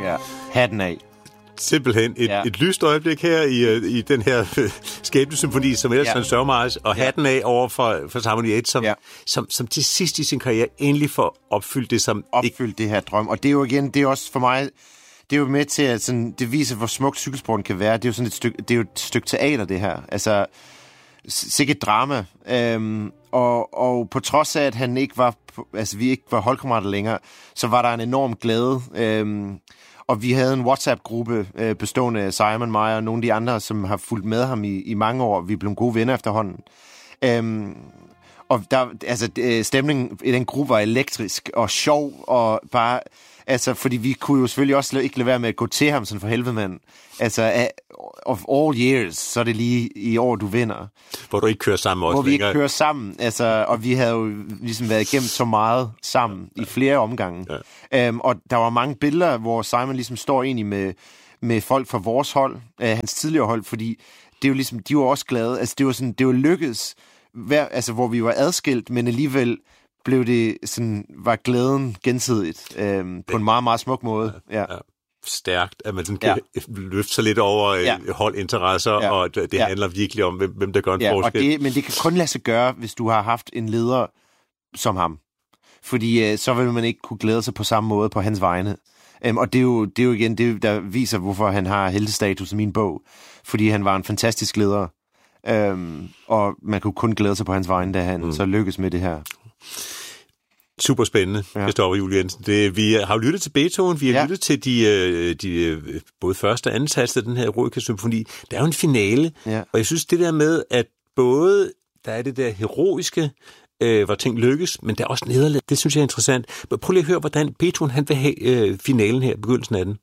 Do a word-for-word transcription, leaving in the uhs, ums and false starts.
Ja, hatten af. Simpelthen et, ja. et lyst øjeblik her i, i den her skæbnesymfoni, som ellers ja. er en sørgmarch, og ja. hatten af over for, for Simon Yates, som, ja. som, som til sidst i sin karriere endelig får opfyldt det, som... Opfyldt det her drøm. Og det er jo igen, det er også for mig, det er jo med til, at sådan, det viser, hvor smukt cykelsporten kan være. Det er jo sådan et stykke, det er jo et stykke teater, det her. Altså, sikkert drama. Øhm, og, og på trods af, at han ikke var, altså vi ikke var holdkammerater længere, så var der en enorm glæde. Øhm, Og vi havde en WhatsApp-gruppe øh, bestående af Simon, mig og nogle af de andre, som har fulgt med ham i, i mange år. Vi er blevet gode venner efterhånden. Øhm, og der, altså, stemningen i den gruppe var elektrisk og sjov, og bare... Altså, fordi vi kunne jo selvfølgelig også ikke lade være med at gå til ham sådan for helvede, mand. Altså, of all years, så er det lige i år, du vinder. Hvor du ikke kører sammen også Hvor vi længere. ikke kører sammen. Altså, og vi havde jo ligesom været igennem så meget sammen ja. i flere omgange. Ja. Um, og der var mange billeder, hvor Simon ligesom står egentlig med, med folk fra vores hold, uh, hans tidligere hold, fordi det er jo ligesom, de var også glade. Altså, det var sådan, det var lykkedes, hver, altså, hvor vi var adskilt, men alligevel blev det sådan, var glæden gensidigt øhm, på en meget, meget smuk måde. Ja. Ja. Stærkt, at man sådan kan ja. løfte sig lidt over ja. holdinteresser, ja. og det ja. handler virkelig om, hvem der gør en ja, forskel. Og det, men det kan kun lade sig gøre, hvis du har haft en leder som ham. Fordi øh, så vil man ikke kunne glæde sig på samme måde på hans vegne. Øhm, og det er, jo, det er jo igen det, der viser, hvorfor han har heltestatus i min bog. Fordi han var en fantastisk leder. Øhm, og man kunne kun glæde sig på hans vegne, da han mm. så lykkedes med det her. Super spændende, ja. Christoffer Juel Jensen. Det, vi har jo lyttet til Beethoven, vi har ja. lyttet til de, de både første og anden sats af den her Eroica Symfoni. Der er jo en finale, ja. og jeg synes det der med, at både der er det der heroiske, øh, hvor ting lykkes, men der er også nederlag. Det synes jeg er interessant. Men prøv lige at høre, hvordan Beethoven han vil have øh, finalen her, begyndelsen af den.